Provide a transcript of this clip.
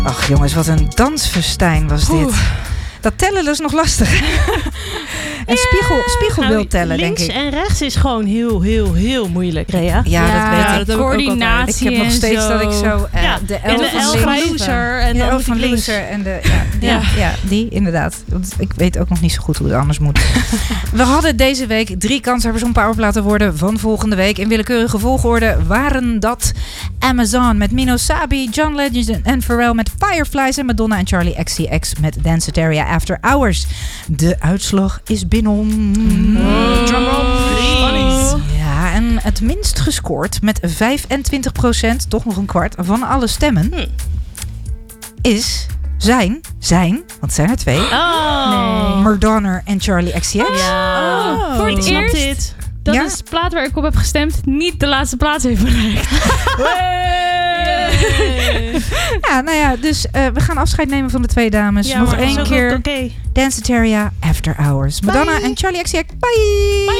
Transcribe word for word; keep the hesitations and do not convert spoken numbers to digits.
Ach jongens, wat een dansfestijn was dit. Oeh. Dat tellen is nog lastig. En spiegel, spiegelbeeld Nou, tellen, denk links ik. en rechts is gewoon heel, heel, heel moeilijk, Rea. Ja, dat weet ik. dat heb ik ook coördinatie Ik heb nog en steeds zo. dat ik zo uh, Ja, de en L de van L van links- loser en Ja, dan de L moet van ik links. loser en de ja, die, ja. Ja. die inderdaad. Want ik weet ook nog niet zo goed hoe het anders moet. We hadden deze week drie kanshebbers om powerplay te worden van volgende week. In willekeurige volgorde waren dat Amazon met Mino Sabi, John Legend en Pharrell met Fireflies en Madonna en Charlie X C X met Danceteria After Hours. De uitslag is binnen. Drumroll. Ja, en het minst gescoord met vijfentwintig procent, toch nog een kwart, van alle stemmen Hm. is zijn, zijn, want het zijn er twee, Oh. Nee. Madonna en Charlie X C X. Ja. Oh, voor het Ik snap eerst. dit. Dat Ja. is de plaat waar ik op heb gestemd. Niet de laatste plaats heeft bereikt. Ja, nou ja, dus uh, we gaan afscheid nemen van de twee dames. Ja, Nog maar dat is één ook keer oké. Danceteria After Hours. Madonna en Charlie X C X. Bye! Bye.